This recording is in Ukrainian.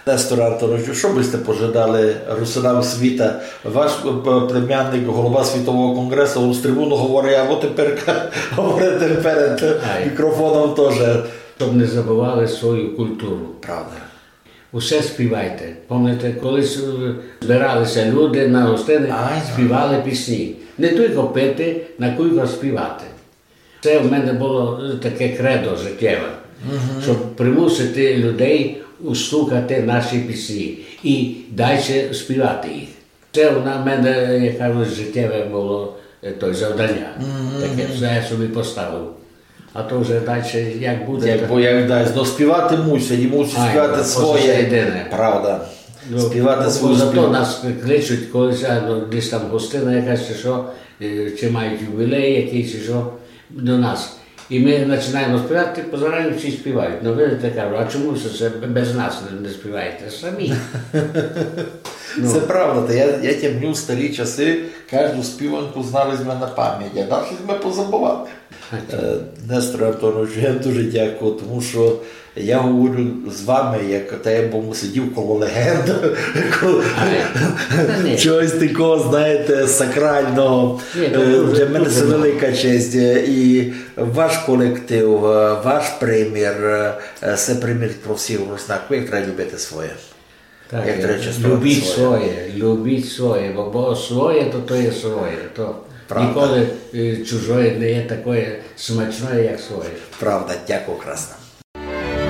Нестор Антоновичу, що бiste пожадали Русинам світа? Ваш племянник, голова Світового конгресу, він з трибуну говорить, а от тепер говорите перед мікрофоном теж. Щоб не забували свою культуру. Правда. Усе співайте. Пам'ятаєте, колись збиралися люди на гостини, співали пісні. Не тільки пити, на кілько співати. Це в мене було таке кредо життєве, щоб примусити людей слухати наші пісні і далі співати їх. Це в мене, як кажуть, життєве було завдання. Таке все я собі поставив. А то вже далі як буде. Як дасть, но співати мусять, і мусять співати своє. Правда. Співати свою співу. Зато нас кличуть колись, десь там гостина якась чи що, чи мають ювілей якийсь чи що, до нас. І ми починаємо співати, позарані всі співають. Ну видите, кажу, а чому це без нас не співаєте? Самі. Це правда, я тямлю старі часи, кожну співанку знали з мене на пам'ять, а далі ми позабували. Нестор Антонович, я дуже дякую, тому що я говорю з вами, як та я був сидів коло легенд, чогось такого, знаєте, сакрального. Для мене це велика честь. І ваш колектив, ваш примір, це примір про всіх руснак. Як треба любити своє? Так, любіть своє, бо своє, то є своє. Ніколи чужое не є такое смачне, як своє. Правда, дякую, красно.